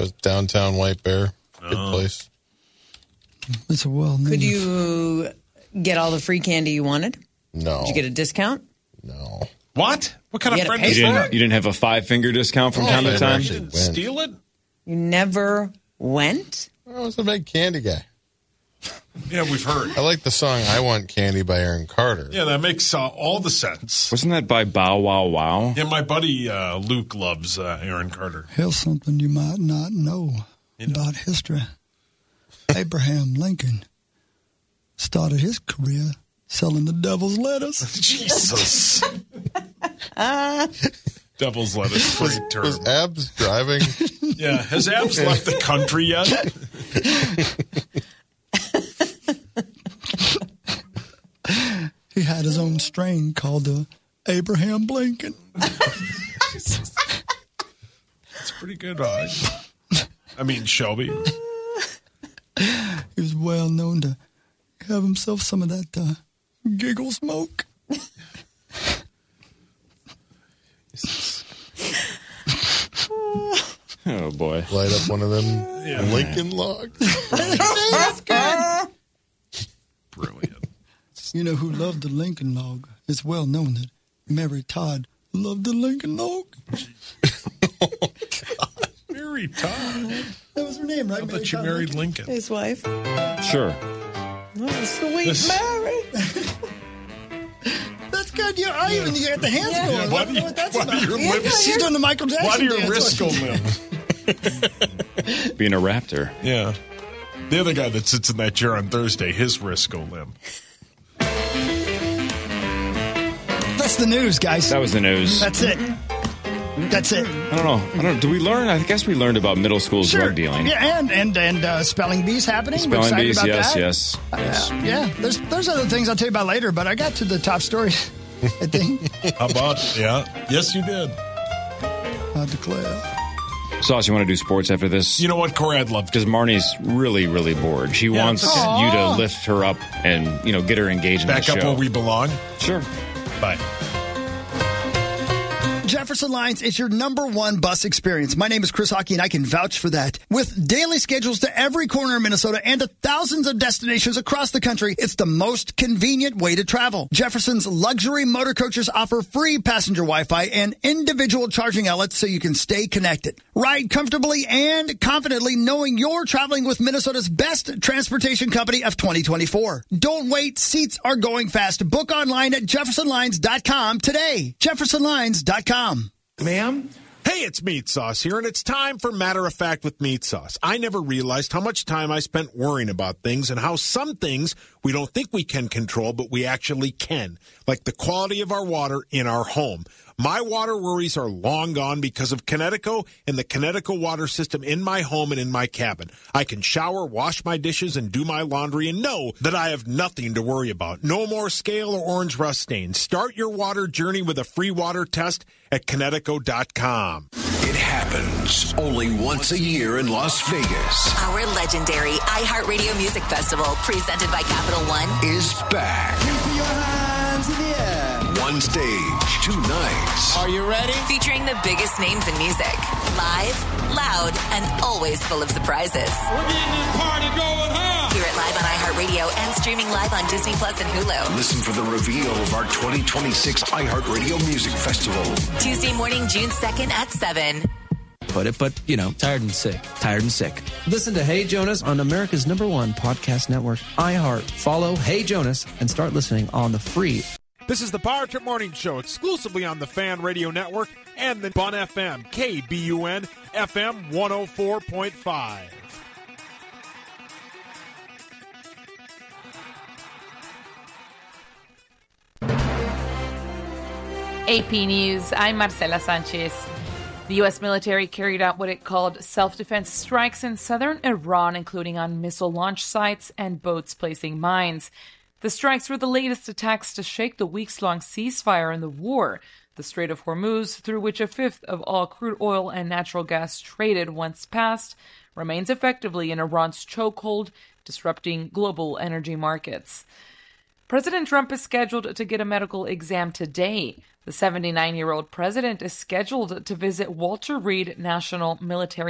downtown White Bear. Good place. It's a well-known. Could you get all the free candy you wanted? No. Did you get a discount? No. What? What kind You of had to friend pay is for that? You didn't have a 5-finger discount from time to time? You didn't steal it? You never went? I was a big candy guy. Yeah, we've heard. I like the song I Want Candy by Aaron Carter. Yeah, that makes all the sense. Wasn't that by Bow Wow Wow? Yeah, my buddy Luke loves Aaron Carter. Here's something you might not know about history. Abraham Lincoln started his career selling the devil's lettuce. Jesus. Devil's lettuce. Pretty terrible. Was Abs driving? Yeah, has Abs left the country yet? He had his own strain called the Abraham Lincoln. That's pretty good. Shelby. He was well known to have himself some of that giggle smoke. Oh, boy. Light up one of them Lincoln logs. That's good. Brilliant. You know who loved the Lincoln log? It's well known that Mary Todd loved the Lincoln log. Mary Todd. That was her name, right? I thought you married Lincoln. His wife. Sure. Oh, sweet Mary. That's good. You got the hands going. Yeah, why do your lips? She's doing the Michael Jackson. Why do your dance. wrists go limp? Being a raptor. Yeah. The other guy that sits in that chair on Thursday, his wrists go limp. That's the news, guys. That was the news. That's it. That's it. I don't know. Do we learn? I guess we learned about middle school drug dealing. Yeah, and spelling bees happening. We're Spelling excited bees, about yes. Yeah, there's other things I'll tell you about later, but I got to the top stories, I think. How about it? Yeah. Yes, you did. I declare. Sauce, you want to do sports after this? You know what, Corey? I'd love to. Because Marnie's really, really bored. She wants it's okay. you to lift her up and, get her engaged in the Back show. up where we belong. Sure. Bye. Jefferson Lines is your number one bus experience. My name is Chris Hockey, and I can vouch for that. With daily schedules to every corner of Minnesota and to thousands of destinations across the country, it's the most convenient way to travel. Jefferson's luxury motor coaches offer free passenger Wi-Fi and individual charging outlets so you can stay connected. Ride comfortably and confidently knowing you're traveling with Minnesota's best transportation company of 2024. Don't wait. Seats are going fast. Book online at jeffersonlines.com today. jeffersonlines.com. Ma'am? Hey, it's Meat Sauce here, and it's time for Matter of Fact with Meat Sauce. I never realized how much time I spent worrying about things and how some things we don't think we can control, but we actually can, like the quality of our water in our home. My water worries are long gone because of Connecticut and the Connecticut water system in my home and in my cabin. I can shower, wash my dishes, and do my laundry and know that I have nothing to worry about. No more scale or orange rust stains. Start your water journey with a free water test at Connecticut.com. It happens only once a year in Las Vegas. Our legendary iHeartRadio Music Festival, presented by Capital One, Is back. One stage, 2 nights. Are you ready? featuring the biggest names in music. Live, loud, and always full of surprises. We're getting this party going, huh? Hear it live on iHeartRadio and streaming live on Disney Plus and Hulu. Listen for the reveal of our 2026 iHeartRadio Music Festival. Tuesday morning, June 2nd at 7. Put it, but, tired and sick. Tired and sick. Listen to Hey Jonas on America's #1 podcast network, iHeart. Follow Hey Jonas and start listening on the free. This is the Power Trip Morning Show, exclusively on the Fan Radio Network and the Bun FM, KBUN FM 104.5. AP News, I'm Marcela Sanchez. The U.S. military carried out what it called self-defense strikes in southern Iran, including on missile launch sites and boats placing mines. The strikes were the latest attacks to shake the weeks-long ceasefire in the war. The Strait of Hormuz, through which a fifth of all crude oil and natural gas traded once passed, remains effectively in Iran's chokehold, disrupting global energy markets. President Trump is scheduled to get a medical exam today. The 79-year-old president is scheduled to visit Walter Reed National Military